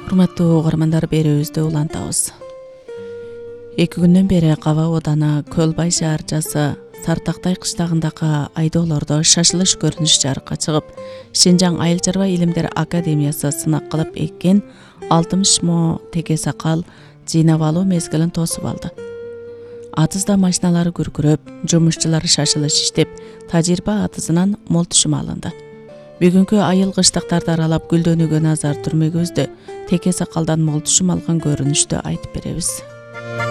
Урматтуу угармандар, берүүбүздү улантабыз. 2 күндөн бери Каба ооданы Көлбай шаарчасы Сартактай кыштагындагы айдоолордо шашылыш көрүнүш жарыкка чыгып, Шинжаң айыл чарба илимдер академиясы сынак кылып эккен 60 мо теке сакал жыйнап алуу мезгилин тосуп алды. Атызда машиналары күркүрөп, жумушчулар шашылыш иштеп, тажрыйба атызынан мол түшүм алынды. Бүгүнкү айыл кыштактарды аралап гүлдөнүүгө назар түрмөгүбүздө теке сакалдан мол түшүм алган көрүнүштү айтып беребиз.